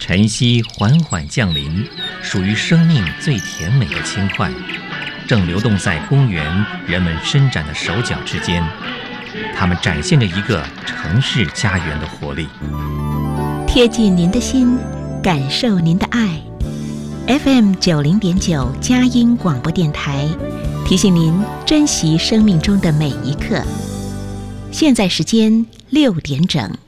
晨曦缓缓降临，属于生命最甜美的轻快，正流动在公园人们伸展的手脚之间。它们展现着一个城市家园的活力， 贴近您的心，感受您的爱。FM90.9佳音广播电台提醒您珍惜生命中的每一刻。现在时间6点整。